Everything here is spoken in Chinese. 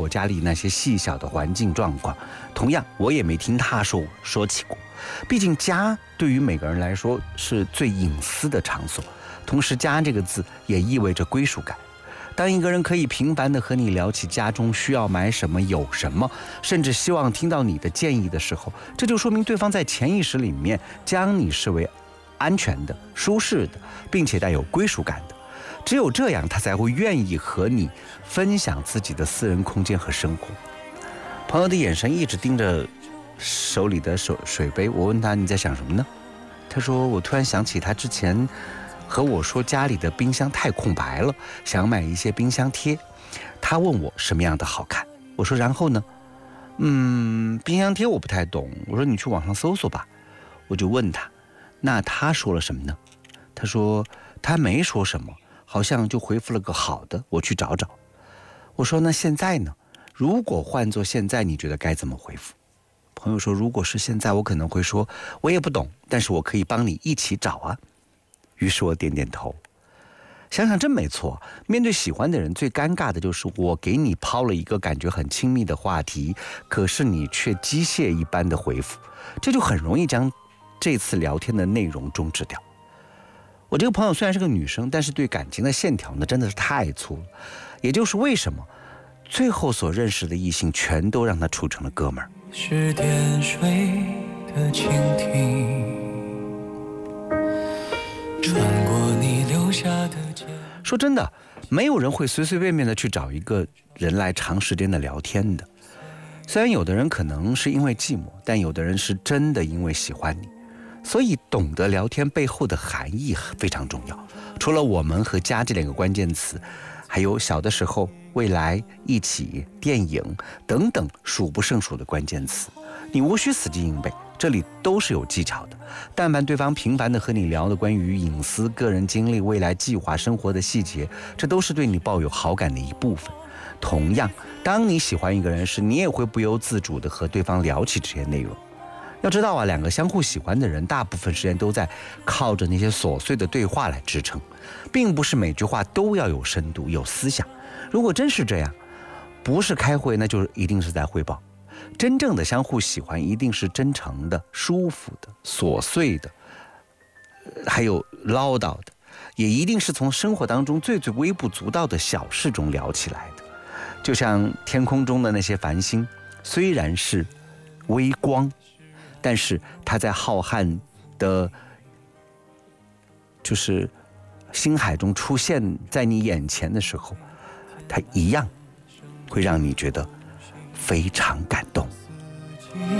家里那些细小的环境状况，同样我也没听他说起过。毕竟家对于每个人来说是最隐私的场所，同时家这个字也意味着归属感。当一个人可以频繁地和你聊起家中需要买什么有什么，甚至希望听到你的建议的时候，这就说明对方在潜意识里面将你视为安全的、舒适的，并且带有归属感的。只有这样，他才会愿意和你分享自己的私人空间和生活。朋友的眼神一直盯着手里的水杯，我问他你在想什么呢？他说我突然想起他之前和我说家里的冰箱太空白了，想买一些冰箱贴。他问我什么样的好看，我说然后呢？冰箱贴我不太懂，我说你去网上搜搜吧。我就问他，那他说了什么呢？他说他没说什么，好像就回复了个好的，我去找找。我说那现在呢？如果换作现在，你觉得该怎么回复？朋友说如果是现在，我可能会说我也不懂，但是我可以帮你一起找啊。于是我点点头。想想真没错，面对喜欢的人，最尴尬的就是我给你抛了一个感觉很亲密的话题，可是你却机械一般的回复，这就很容易将这次聊天的内容终止掉。我这个朋友虽然是个女生，但是对感情的线条呢真的是太粗了，也就是为什么最后所认识的异性全都让他处成了哥们儿。 是点水的蜻蜓，穿过你留下的街。 说真的，没有人会随随便便的去找一个人来长时间的聊天的。虽然有的人可能是因为寂寞，但有的人是真的因为喜欢你。所以懂得聊天背后的含义非常重要。除了我们和家这两个关键词，还有小的时候、未来、一起、电影等等数不胜数的关键词，你无需死记硬背，这里都是有技巧的。但凡对方频繁地和你聊的关于隐私、个人经历、未来计划、生活的细节，这都是对你抱有好感的一部分。同样，当你喜欢一个人时，你也会不由自主地和对方聊起这些内容。要知道啊，两个相互喜欢的人，大部分时间都在靠着那些琐碎的对话来支撑，并不是每句话都要有深度、有思想。如果真是这样，不是开会，那就是一定是在汇报。真正的相互喜欢，一定是真诚的、舒服的、琐碎的，还有唠叨的，也一定是从生活当中最最微不足道的小事中聊起来的。就像天空中的那些繁星，虽然是微光，但是它在浩瀚的就是星海中出现在你眼前的时候，它一样会让你觉得非常感动。